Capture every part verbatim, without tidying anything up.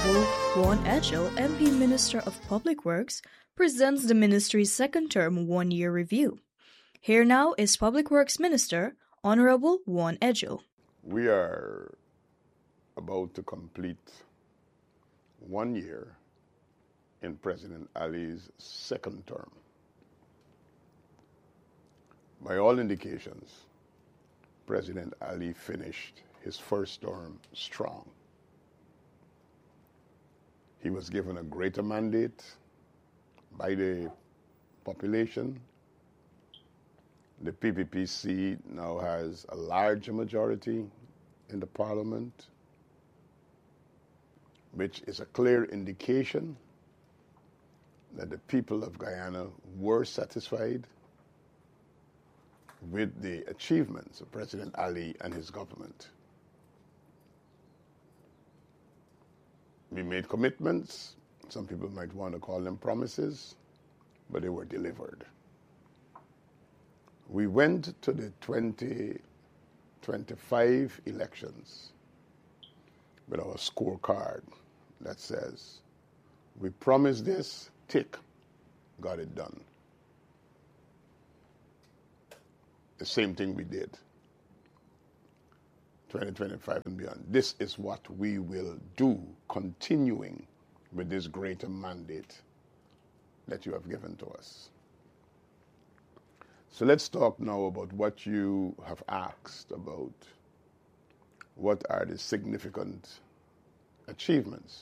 Honorable Juan Edgell, M P Minister of Public Works, presents the ministry's second term one-year review. Here now is Public Works Minister, Honorable Juan Edgell. We are about to complete one year in President Ali's second term. By all indications, President Ali finished his first term strong. He was given a greater mandate by the population. The P P P C now has a larger majority in the parliament, which is a clear indication that the people of Guyana were satisfied with the achievements of President Ali and his government. We made commitments. Some people might want to call them promises, but they were delivered. We went to the twenty twenty-five elections with our scorecard that says, we promised this, tick, got it done. The same thing we did, twenty twenty-five and beyond. This is what we will do, continuing with this greater mandate that you have given to us. So let's talk now about what you have asked about. What are the significant achievements?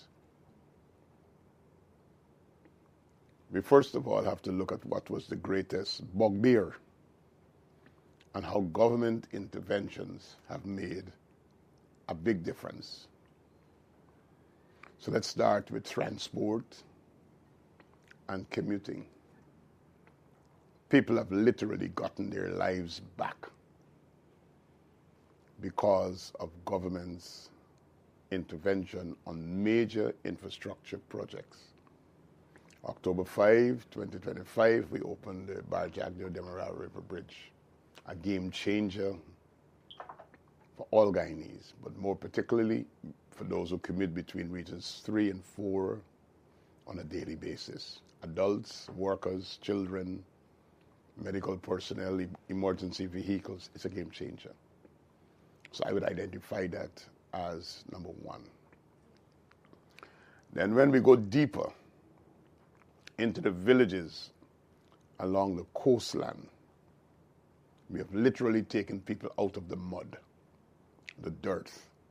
We first of all have to look at what was the greatest bugbear and how government interventions have made a big difference. So let's start with transport and commuting. People have literally gotten their lives back because of government's intervention on major infrastructure projects. October fifth, twenty twenty-five, we opened the Barjagna-Demerara River Bridge, a game changer for all Guyanese, but more particularly for those who commute between regions three and four on a daily basis. Adults, workers, children, medical personnel, emergency vehicles, it's a game changer. So I would identify that as number one. Then when we go deeper into the villages along the coastline, we have literally taken people out of the mud, the dirt,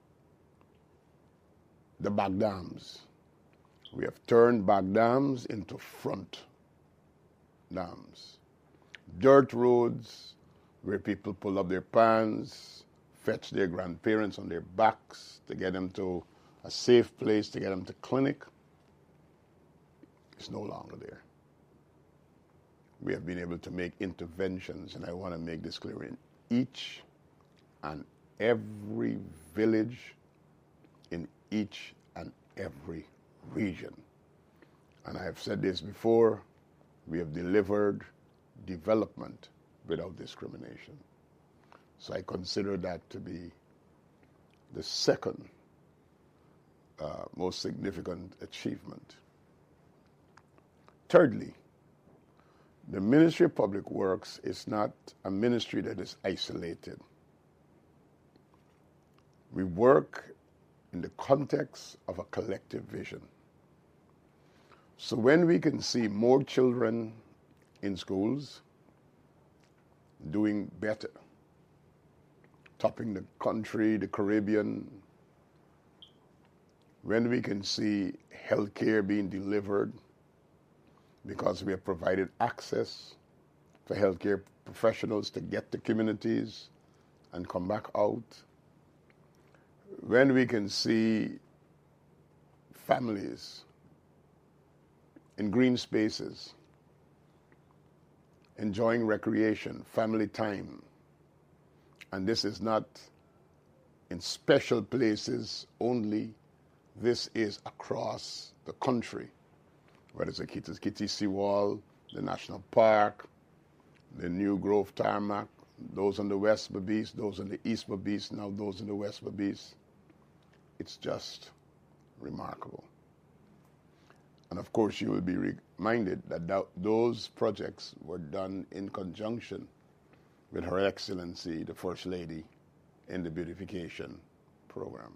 the back dams. We have turned back dams into front dams. Dirt roads where people pull up their pans, fetch their grandparents on their backs to get them to a safe place, to get them to clinic. It's no longer there. We have been able to make interventions, and I want to make this clear, in each and every village, in each and every region. And I have said this before, we have delivered development without discrimination. So I consider that to be the second uh, most significant achievement. Thirdly, the Ministry of Public Works is not a ministry that is isolated. We work in the context of a collective vision. So when we can see more children in schools doing better, topping the country, the Caribbean, when we can see healthcare being delivered because we have provided access for healthcare professionals to get to communities and come back out, when we can see families in green spaces, enjoying recreation, family time, and this is not in special places only, this is across the country, whether it's a Kitty, Kitty Seawall, the National Park, the New Grove Tarmac, those on the West Berbice, those on the East Berbice, now those in the West Berbice. It's just remarkable. And of course, you will be reminded that th- those projects were done in conjunction with Her Excellency, the First Lady, in the beautification program.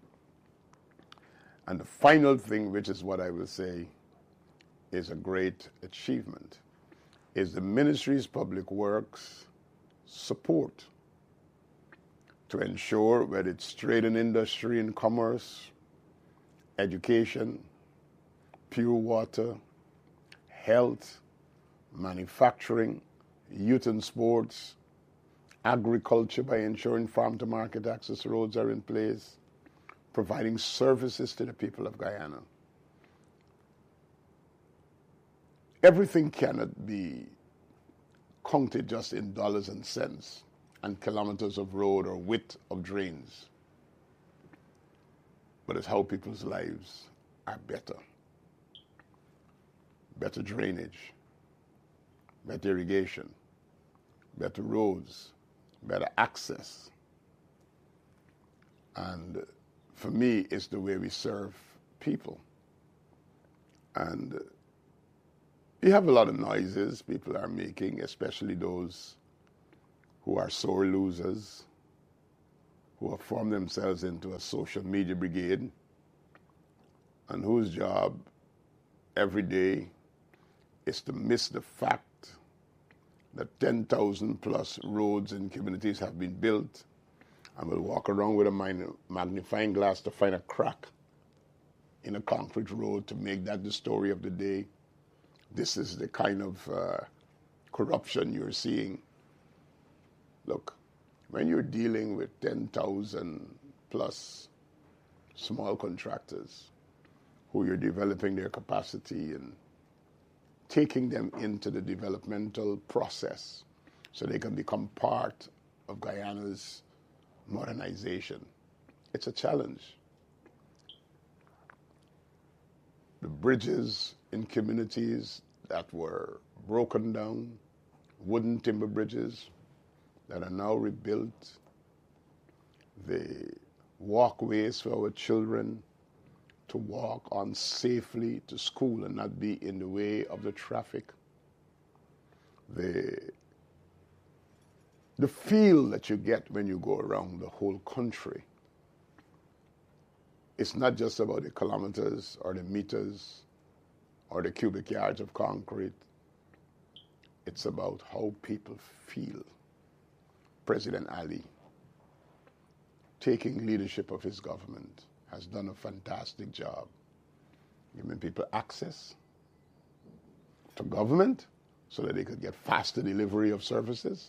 And the final thing, which is what I will say is a great achievement, is the Ministry's Public Works support to ensure whether it's trade and industry and commerce, education, pure water, health, manufacturing, youth and sports, agriculture by ensuring farm-to-market access roads are in place, providing services to the people of Guyana. Everything cannot be counted just in dollars and cents and kilometers of road or width of drains, but it's how people's lives are better. Better drainage, better irrigation, better roads, better access. And for me, it's the way we serve people. And you have a lot of noises people are making, especially those who are sore losers, who have formed themselves into a social media brigade, and whose job every day is to miss the fact that ten thousand plus roads and communities have been built, and will walk around with a magnifying glass to find a crack in a concrete road to make that the story of the day. This is the kind of uh, corruption you're seeing. Look, when you're dealing with ten thousand plus small contractors who you're developing their capacity and taking them into the developmental process so they can become part of Guyana's modernization, it's a challenge. The bridges in communities that were broken down, wooden timber bridges that are now rebuilt, the walkways for our children to walk on safely to school and not be in the way of the traffic, the, the feel that you get when you go around the whole country. It's not just about the kilometers or the meters or the cubic yards of concrete. It's about how people feel. President Ali, taking leadership of his government, has done a fantastic job giving people access to government so that they could get faster delivery of services.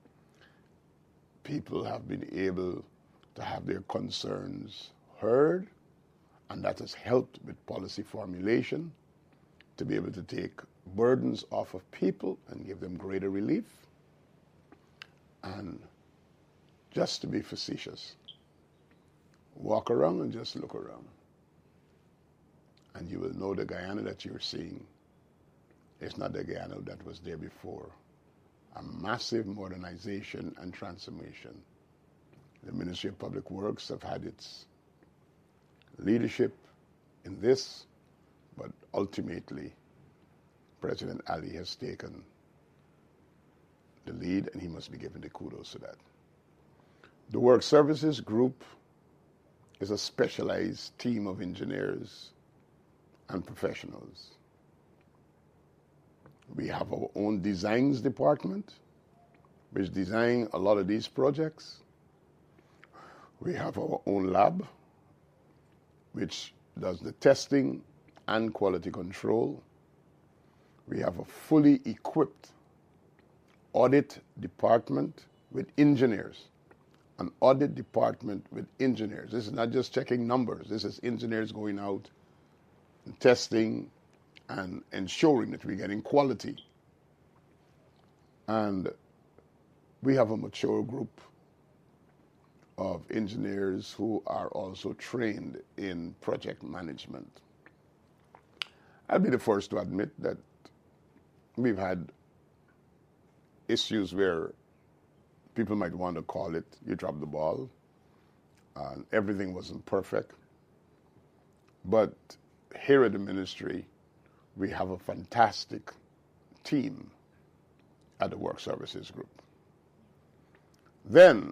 People have been able to have their concerns heard, and that has helped with policy formulation to be able to take burdens off of people and give them greater relief. And just to be facetious, walk around and just look around, and you will know the Guyana that you're seeing is not the Guyana that was there before. A massive modernization and transformation. The Ministry of Public Works have had its leadership in this, but ultimately President Ali has taken the lead, and he must be given the kudos for that. The Work Services Group is a specialized team of engineers and professionals. We have our own designs department, which design a lot of these projects. We have our own lab, which does the testing and quality control. We have a fully equipped audit department with engineers, an audit department with engineers. This is not just checking numbers. This is engineers going out and testing and ensuring that we're getting quality. And we have a mature group of engineers who are also trained in project management. I'll be the first to admit that we've had issues where people might want to call it, you dropped the ball, and everything wasn't perfect. But here at the ministry, we have a fantastic team at the Work Services Group. Then,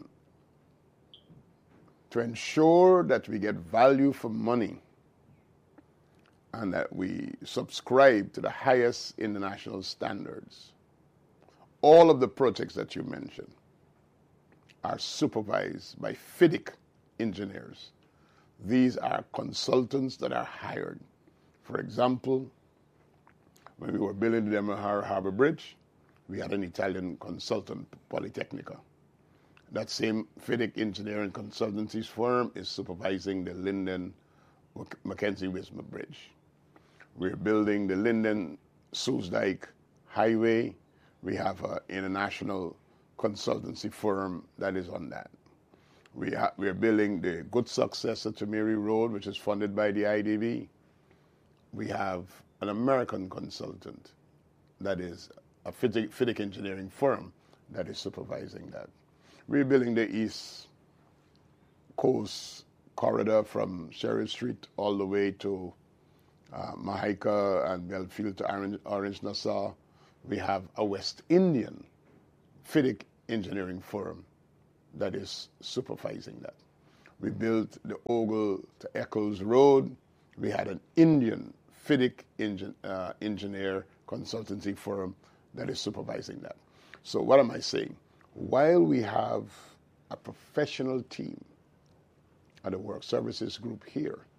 to ensure that we get value for money and that we subscribe to the highest international standards, all of the projects that you mentioned are supervised by FIDIC engineers. These are consultants that are hired. For example, when we were building the Demerara Harbor Bridge, we had an Italian consultant, Politecnica. That same FIDIC engineering consultancy firm is supervising the Linden Mackenzie Wismar Bridge. We're building the Linden Soesdijk Highway. We have an international consultancy firm that is on that. We, ha- we are building the good successor to Mary Road, which is funded by the I D B. We have an American consultant that is a FIDIC, FIDIC engineering firm that is supervising that. We're building the East Coast corridor from Sherrill Street all the way to uh, Mahika and Belfield to Orange, Orange Nassau. We have a West Indian FIDIC engineering firm that is supervising that. We built the Ogle to Eccles Road. We had an Indian FIDIC engin, uh, engineer consultancy firm that is supervising that. So what am I saying? While we have a professional team at the Work Services Group here,